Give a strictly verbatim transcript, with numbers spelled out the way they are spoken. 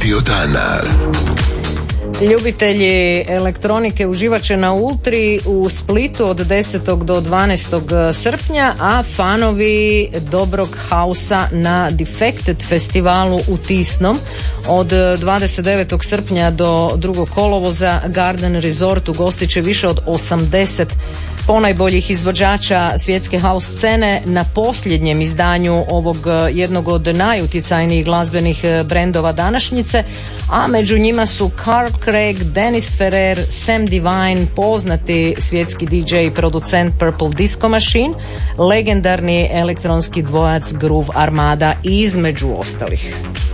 Radio dana. Ljubitelji elektronike uživat će na Ultri u Splitu od desetog do dvanaestog srpnja, a fanovi dobrog hausa na Defected festivalu u Tisnom od dvadeset devetog srpnja do drugog kolovoza. Garden Resort ugostit će više od osamdeset ponajboljih izvođača svjetske house scene na posljednjem izdanju ovog jednog od najutjecajnijih glazbenih brendova današnjice, a među njima su Carl Craig, Dennis Ferrer, Sam Divine, poznati svjetski D J i producent Purple Disco Machine, legendarni elektronski dvojac Groove Armada, između ostalih.